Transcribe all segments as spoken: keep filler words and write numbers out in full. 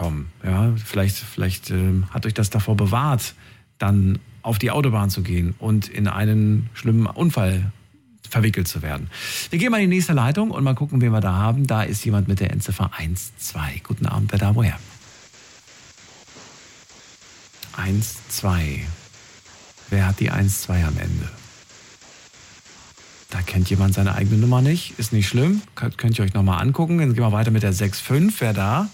gekommen. Ja, vielleicht vielleicht ähm, hat euch das davor bewahrt, dann auf die Autobahn zu gehen und in einen schlimmen Unfall verwickelt zu werden. Wir gehen mal in die nächste Leitung und mal gucken, wen wir da haben. Da ist jemand mit der Endziffer eins zwei. Guten Abend, wer da, woher? eins zwei. Wer hat die eins zwei am Ende? Da kennt jemand seine eigene Nummer nicht. Ist nicht schlimm. Könnt, könnt ihr euch nochmal angucken. Dann gehen wir weiter mit der sechs fünf. Wer da?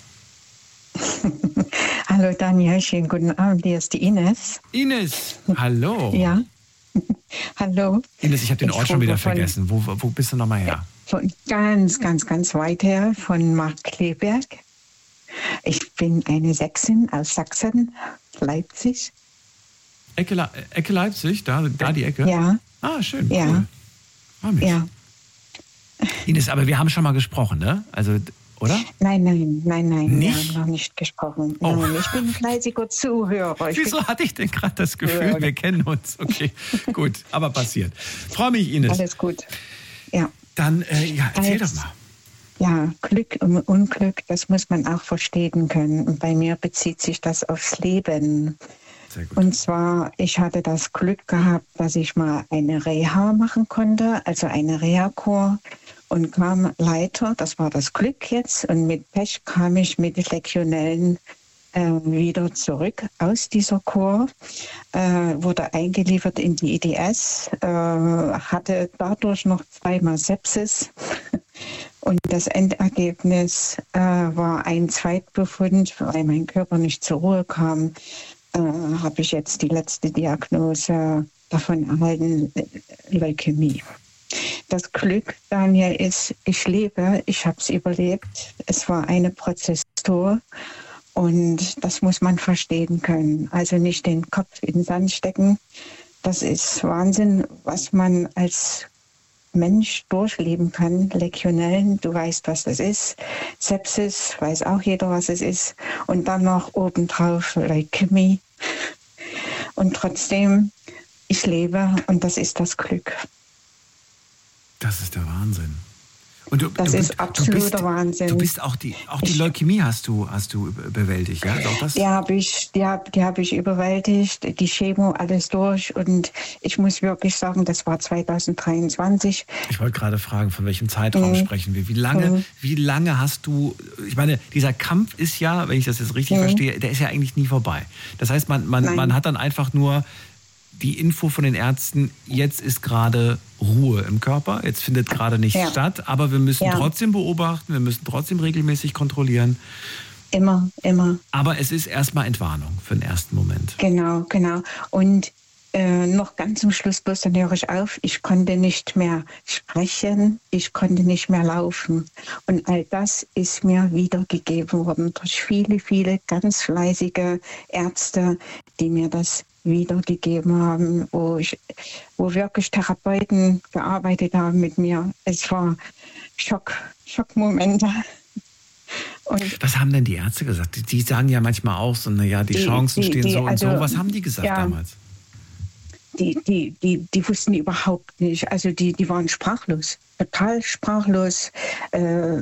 Hallo Daniel, schönen guten Abend. Hier ist die Ines. Ines, hallo. Ja. Hallo. Ines, ich habe den Ich Ort schon wieder von, vergessen. Wo, wo bist du nochmal her? Von ganz, ganz, ganz weit her, von Markkleeberg. Ich bin eine Sächsin aus Sachsen, Leipzig. Ecke, Le- Ecke Leipzig, da, da die Ecke? Ja. Ah, schön, Ja. cool. Freu mich. Ja. Ines, aber wir haben schon mal gesprochen, ne? Also, oder? Nein, nein, nein, nein, Nicht? wir haben noch nicht gesprochen. Oh. Nein, ich bin ein fleißiger Zuhörer. Ich Wieso bin, hatte ich denn gerade das Gefühl, Ja. wir kennen uns? Okay, gut, aber passiert. Freue mich, Ines. alles gut. Ja. Dann, äh, ja, erzähl Als- doch mal. Ja, Glück und Unglück, das muss man auch verstehen können. Und bei mir bezieht sich das aufs Leben. Sehr gut. Und zwar, ich hatte das Glück gehabt, dass ich mal eine Reha machen konnte, also eine Reha-Kur, und kam leider, das war das Glück jetzt, und mit Pech kam ich mit Legionellen äh, wieder zurück aus dieser Kur, äh, wurde eingeliefert in die I D S, äh, hatte dadurch noch zweimal Sepsis. Und das Endergebnis äh, war ein Zweitbefund, weil mein Körper nicht zur Ruhe kam. Äh, habe ich jetzt die letzte Diagnose davon erhalten, äh, Leukämie. Das Glück, Daniel, ist, ich lebe, ich habe es überlebt. Es war eine Prozessur und das muss man verstehen können. Also nicht den Kopf in den Sand stecken. Das ist Wahnsinn, was man als Mensch durchleben kann. Legionellen, du weißt, was das ist. Sepsis, weiß auch jeder, was es ist. Und dann noch obendrauf Leukämie. Und trotzdem, ich lebe und das ist das Glück. Das ist der Wahnsinn. Und du, Das du, ist du absoluter bist, Wahnsinn. Du bist auch die, auch die Ich- Leukämie hast du, hast du bewältigt, ja? Ist auch das? Die habe ich, die hab, die hab ich überwältigt, die Chemo, alles durch. Und ich muss wirklich sagen, das war zwanzig dreiundzwanzig. Ich wollte gerade fragen, von welchem Zeitraum Mhm. sprechen wir? Wie lange, Mhm. wie lange hast du, ich meine, dieser Kampf ist ja, wenn ich das jetzt richtig Mhm. verstehe, der ist ja eigentlich nie vorbei. Das heißt, man, man, Nein. man hat dann einfach nur die Info von den Ärzten, jetzt ist gerade Ruhe im Körper, jetzt findet gerade nichts Ja. statt, aber wir müssen Ja. trotzdem beobachten, wir müssen trotzdem regelmäßig kontrollieren. Immer, immer. Aber es ist erstmal Entwarnung für den ersten Moment. Genau, genau. Und äh, noch ganz zum Schluss, bloß dann höre ich auf, ich konnte nicht mehr sprechen, ich konnte nicht mehr laufen. Und all das ist mir wiedergegeben worden durch viele, viele ganz fleißige Ärzte, die mir das wiedergegeben haben, wo, ich, wo wirklich Therapeuten gearbeitet haben mit mir. Es war Schock, Schockmomente. Und Was haben denn die Ärzte gesagt? Die, die sagen ja manchmal auch so, naja, die, Die- Chancen die- stehen die- so und also, so. Was haben die gesagt ja. damals? Die, die, die, die wussten überhaupt nicht. Also die, die waren sprachlos, total sprachlos. Äh,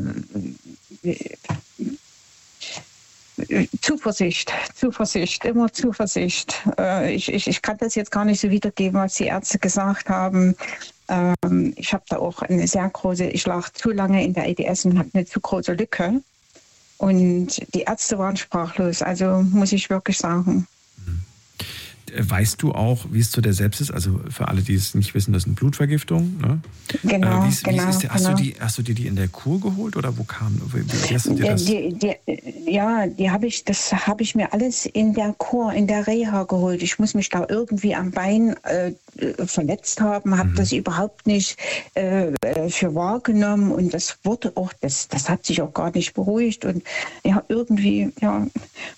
Zuversicht, Zuversicht, immer Zuversicht. Äh, ich, ich, ich kann das jetzt gar nicht so wiedergeben, was die Ärzte gesagt haben. Ähm, ich habe da auch eine sehr große, ich lag zu lange in der I D S und hatte eine zu große Lücke. Und die Ärzte waren sprachlos, also muss ich wirklich sagen. Weißt du auch, wie es zu der Sepsis, also für alle, die es nicht wissen, das ist eine Blutvergiftung, ne? Genau, äh, wie ist, wie genau, ist der, hast, genau. du die, hast du dir die in der Kur geholt oder wo kam, wie, wie hast du dir Ja, das? die, die, ja, die habe ich, das habe ich mir alles in der Kur, in der Reha geholt. Ich muss mich da irgendwie am Bein äh, verletzt haben, habe Mhm. das überhaupt nicht äh, für wahrgenommen und das wurde auch, das, das hat sich auch gar nicht beruhigt und ja, irgendwie, ja,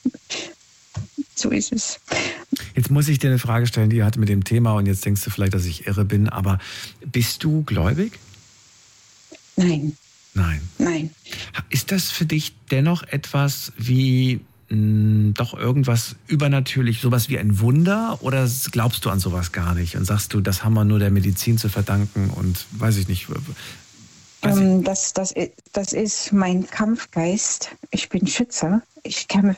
so ist es. Jetzt muss ich dir eine Frage stellen, die hat mit dem Thema und jetzt denkst du vielleicht, dass ich irre bin, aber bist du gläubig? Nein, Nein. nein. Ist das für dich dennoch etwas wie mh, doch irgendwas übernatürlich, sowas wie ein Wunder oder glaubst du an sowas gar nicht und sagst du, das haben wir nur der Medizin zu verdanken und weiß ich nicht. Weiß ich. Ähm, das, das, i- das ist mein Kampfgeist. Ich bin Schütze. Ich kämpfe,